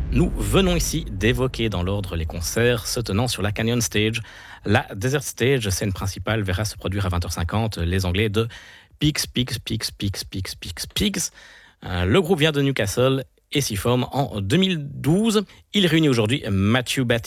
Nous venons ici d'évoquer dans l'ordre les concerts se tenant sur la Canyon Stage. La Desert Stage, scène principale, verra se produire à 20h50 les Anglais de Pigs. Le groupe vient de Newcastle et s'y forme en 2012. Il réunit aujourd'hui Matthew Batty